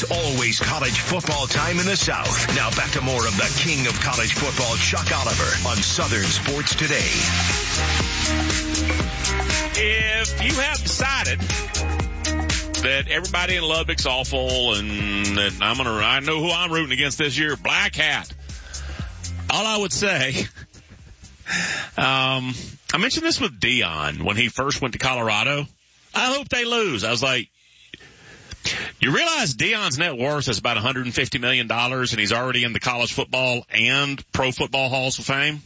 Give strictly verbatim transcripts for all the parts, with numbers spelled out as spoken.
It's always college football time in the South. Now back to more of the king of college football, Chuck Oliver, on Southern Sports Today. If you have decided that everybody in Lubbock's awful and that I'm gonna, I know who I'm rooting against this year, Black Hat. All I would say, um, I mentioned this with Dion when he first went to Colorado. I hope they lose. I was like, you realize Dion's net worth is about one hundred fifty million dollars and he's already in the college football and pro football halls of fame?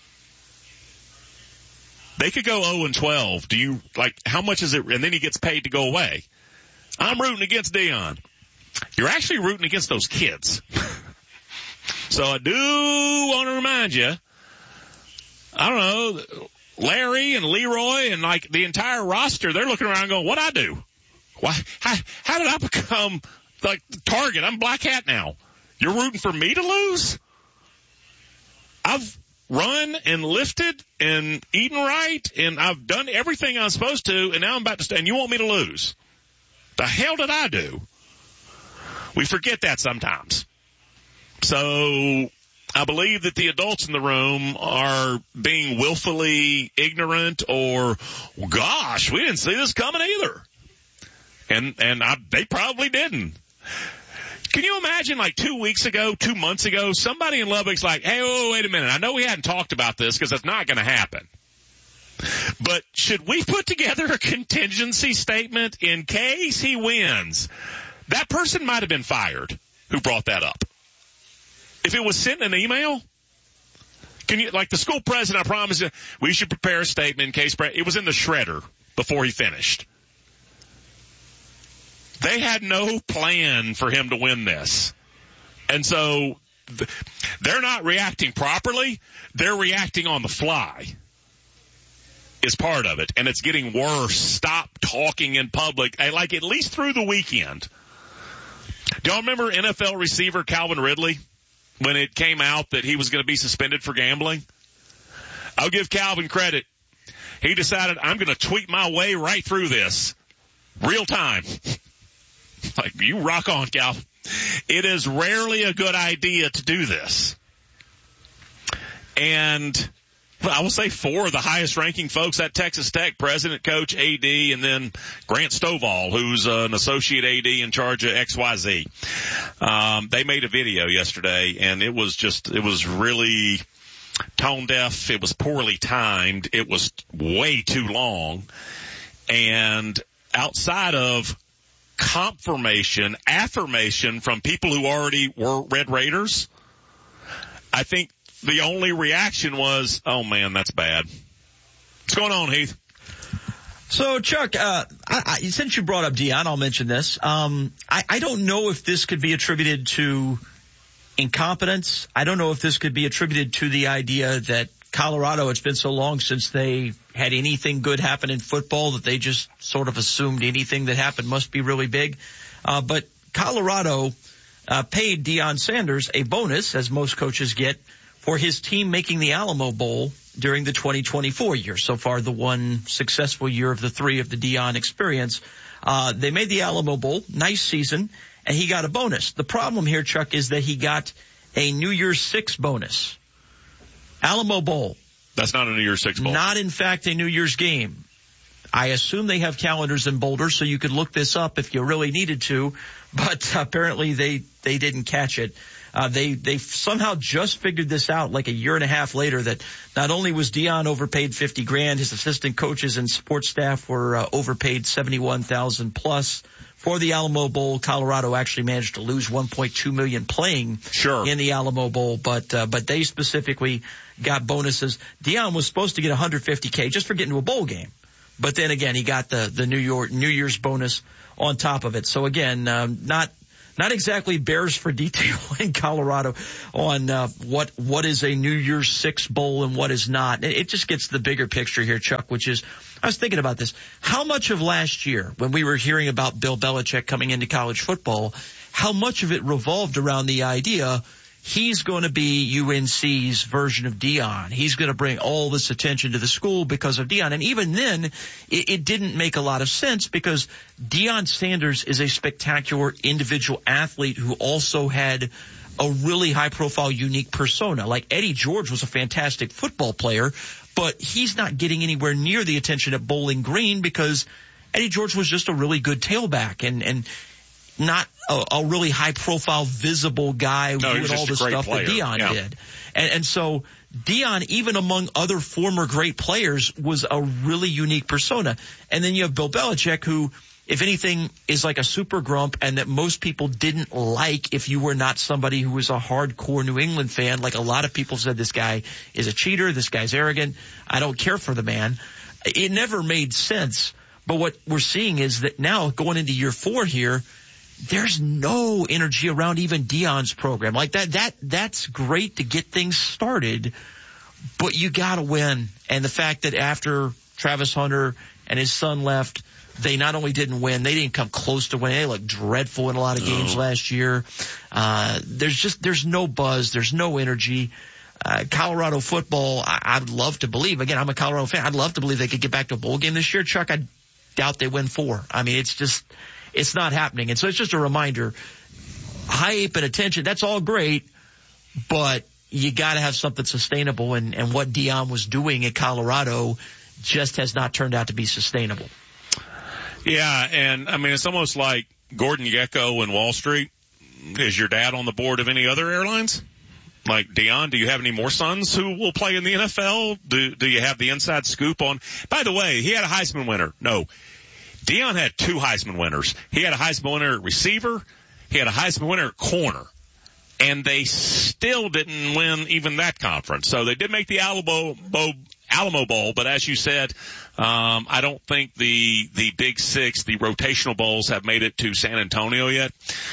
They could go oh and twelve. Do you, like, how much is it? And then he gets paid to go away. I'm rooting against Dion. You're actually rooting against those kids. So I do want to remind you, I don't know, Larry and Leroy and like the entire roster, they're looking around going, what'd I do? Why, how, how did I become like the target? I'm Black Hat now. You're rooting for me to lose? I've run and lifted and eaten right and I've done everything I'm supposed to and now I'm about to stay and you want me to lose? The hell did I do? We forget that sometimes. So I believe that the adults in the room are being willfully ignorant or, gosh, we didn't see this coming either. And, and I, they probably didn't. Can you imagine like two weeks ago, two months ago, somebody in Lubbock's like, hey, oh, wait a minute. I know we hadn't talked about this because it's not going to happen. But should we put together a contingency statement in case he wins? That person might have been fired who brought that up. If it was sent in an email, can you, like the school president, I promise you, we should prepare a statement in case, it was in the shredder before he finished. They had no plan for him to win this. And so they're not reacting properly. They're reacting on the fly is part of it. And it's getting worse. Stop talking in public. Like at least through the weekend. Do y'all remember N F L receiver Calvin Ridley when it came out that he was going to be suspended for gambling? I'll give Calvin credit. He decided, I'm going to tweet my way right through this. Real time. Like, you rock on, Cal. It is rarely a good idea to do this. And I will say four of the highest ranking folks at Texas Tech, president, coach, A D, and then Grant Stovall, who's uh, an associate A D in charge of X Y Z. Um, they made a video yesterday, and it was just, it was really tone deaf. It was poorly timed. It was way too long. And outside of confirmation, affirmation from people who already were Red Raiders, I think the only reaction was, oh man, that's bad. What's going on, Heath? So, Chuck, uh, I, I, since you brought up Dion, I'll mention this. Um, I, I don't know if this could be attributed to incompetence. I don't know if this could be attributed to the idea that Colorado, it's been so long since they had anything good happen in football that they just sort of assumed anything that happened must be really big. Uh, but Colorado uh, paid Deion Sanders a bonus, as most coaches get, for his team making the Alamo Bowl during the twenty twenty-four year. So far, the one successful year of the three of the Deion experience. Uh, they made the Alamo Bowl, nice season, and he got a bonus. The problem here, Chuck, is that he got a New Year's Six bonus. Alamo Bowl. That's not a New Year's Six Bowl. Not, in fact, a New Year's game. I assume they have calendars in Boulder, so you could look this up if you really needed to, but apparently they, they didn't catch it. Uh, they, they somehow just figured this out like a year and a half later that not only was Deion overpaid fifty grand, his assistant coaches and support staff were uh, overpaid seventy-one thousand plus. For the Alamo Bowl, Colorado actually managed to lose one point two million playing sure. in the Alamo Bowl, but uh, but they specifically got bonuses. Deion was supposed to get one hundred fifty K just for getting to a bowl game, but then again he got the the New York New Year's bonus on top of it. So again, um, not not exactly bears for detail in Colorado on uh, what what is a New Year's Six bowl and what is not. It, it just gets the bigger picture here, Chuck, which is, I was thinking about this. How much of last year, when we were hearing about Bill Belichick coming into college football, how much of it revolved around the idea he's going to be U N C's version of Deion. He's going to bring all this attention to the school because of Deion. And even then, it, it didn't make a lot of sense because Deion Sanders is a spectacular individual athlete who also had a really high-profile, unique persona. Like Eddie George was a fantastic football player, but he's not getting anywhere near the attention at Bowling Green because Eddie George was just a really good tailback and, and not a, a really high-profile, visible guy who no, did all the stuff player. that Deion yeah. did. And, and so Deion, even among other former great players, was a really unique persona. And then you have Bill Belichick, who, if anything, is like a super grump and that most people didn't like if you were not somebody who was a hardcore New England fan. Like a lot of people said, this guy is a cheater, this guy's arrogant, I don't care for the man. It never made sense. But what we're seeing is that now going into year four here, there's no energy around even Deion's program. Like that, that, that's great to get things started, but you gotta win. And the fact that after Travis Hunter and his son left, they not only didn't win, they didn't come close to winning. They looked dreadful in a lot of games no. last year. Uh, there's just, there's no buzz. There's no energy. Uh, Colorado football, I, I'd love to believe, again, I'm a Colorado fan. I'd love to believe they could get back to a bowl game this year. Chuck, I doubt they win four. I mean, it's just, it's not happening. And so it's just a reminder, hype and attention, that's all great, but you gotta have something sustainable. And, and what Deion was doing at Colorado just has not turned out to be sustainable. Yeah, and I mean, it's almost like Gordon Gekko and Wall Street. Is your dad on the board of any other airlines? Like, Deion, do you have any more sons who will play in the N F L? Do, do you have the inside scoop on? By the way, he had a Heisman winner. No. Deion had two Heisman winners. He had a Heisman winner at receiver. He had a Heisman winner at corner. And they still didn't win even that conference. So they did make the Alamo Bowl, Alamo Bowl, but as you said, um, I don't think the, the Big Six, the rotational bowls have made it to San Antonio yet.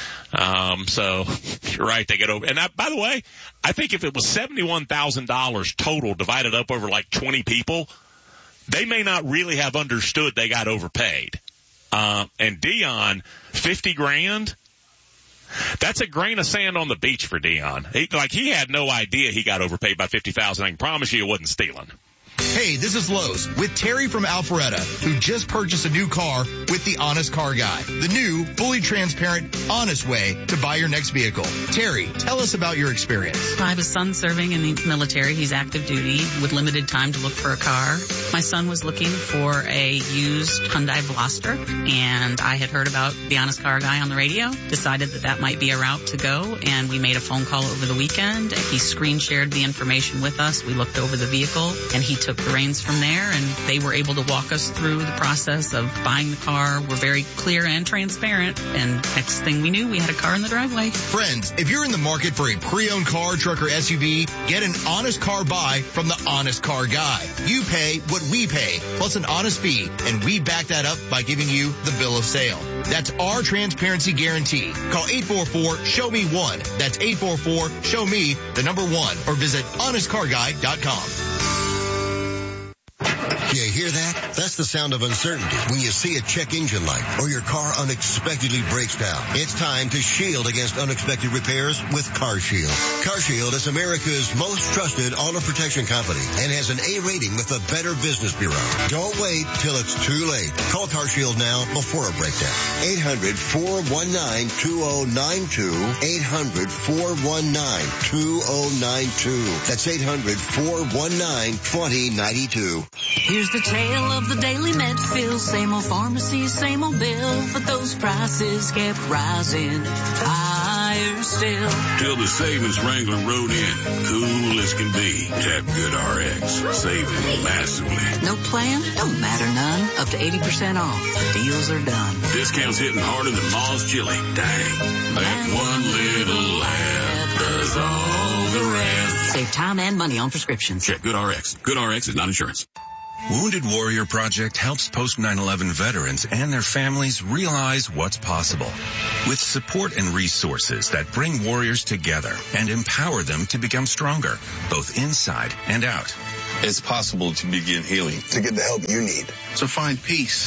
Um, so you're right, they get over. And I, by the way, I think if it was seventy-one thousand dollars total divided up over like twenty people, they may not really have understood they got overpaid. Uh, and Deion, fifty grand. That's a grain of sand on the beach for Deion. He, like, he had no idea he got overpaid by fifty thousand dollars. I can promise you it wasn't stealing. Hey, this is Lowe's with Terry from Alpharetta, who just purchased a new car with the Honest Car Guy. The new, fully transparent, honest way to buy your next vehicle. Terry, tell us about your experience. I have a son serving in the military. He's active duty with limited time to look for a car. My son was looking for a used Hyundai Veloster, and I had heard about the Honest Car Guy on the radio, decided that that might be a route to go, and we made a phone call over the weekend. He screen shared the information with us. We looked over the vehicle, and he took the reins from there, and they were able to walk us through the process of buying the car. We're very clear and transparent, and next thing we knew, we had a car in the driveway. Friends, if you're in the market for a pre-owned car, truck, or S U V, get an honest car buy from the Honest Car Guy. You pay what we pay, plus an honest fee, and we back that up by giving you the bill of sale. That's our transparency guarantee. Call eight four four, show me one. That's eight four four, show me the number one, or visit honest car guy dot com. You hear that? That's the sound of uncertainty when you see a check engine light or your car unexpectedly breaks down. It's time to shield against unexpected repairs with CarShield. CarShield is America's most trusted auto protection company and has an A rating with the Better Business Bureau. Don't wait till it's too late. Call CarShield now before a breakdown. eight hundred, four one nine, two oh nine two. eight hundred, four one nine, two oh nine two. That's eight hundred, four one nine, two oh nine two. Here's the tale of the daily Medfield, same old pharmacy, same old bill, but those prices kept rising higher still. Till the savings Wrangler rode in, cool as can be. Tap Good R X, saving massively. No plan? Don't matter none. Up to eighty percent off. The deals are done. Discounts hitting harder than Ma's chili. Dang, that one little laugh does all the rest. Save time and money on prescriptions. Check Good R X. Good R X is not insurance. Wounded Warrior Project helps post nine eleven veterans and their families realize what's possible. With support and resources that bring warriors together and empower them to become stronger, both inside and out. It's possible to begin healing, to get the help you need, to find peace,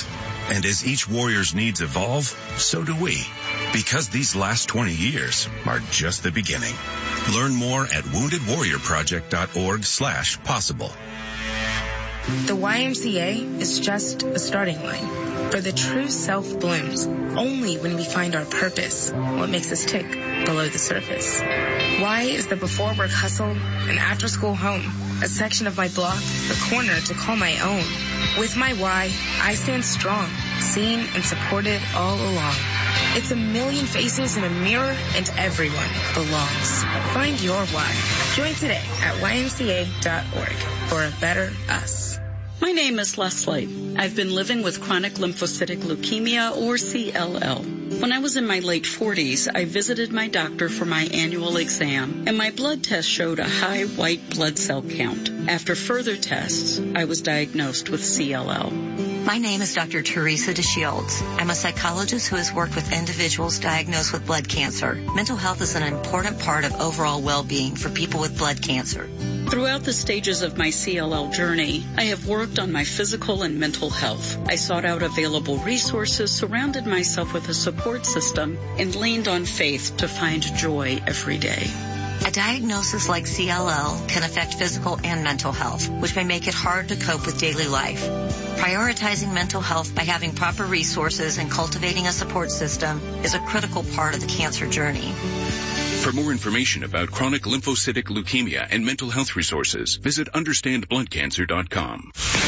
And as each warrior's needs evolve, so do we. Because these last twenty years are just the beginning. Learn more at wounded warrior project dot org slash possible. The Y M C A is just a starting line, for the true self blooms only when we find our purpose, what makes us tick below the surface. Y is the before work hustle, an after school home, a section of my block, a corner to call my own. With my Y, I stand strong, seen and supported all along. It's a million faces in a mirror and everyone belongs. Find your Y. Join today at Y M C A dot org for a better us. My name is Leslie. I've been living with chronic lymphocytic leukemia, or C L L. When I was in my late forties, I visited my doctor for my annual exam, and my blood test showed a high white blood cell count. After further tests, I was diagnosed with C L L. My name is Doctor Teresa DeShields. I'm a psychologist who has worked with individuals diagnosed with blood cancer. Mental health is an important part of overall well-being for people with blood cancer. Throughout the stages of my C L L journey, I have worked on my physical and mental health. I sought out available resources, surrounded myself with a support system, and leaned on faith to find joy every day. A diagnosis like C L L can affect physical and mental health, which may make it hard to cope with daily life. Prioritizing mental health by having proper resources and cultivating a support system is a critical part of the cancer journey. For more information about chronic lymphocytic leukemia and mental health resources, visit understand blood cancer dot com.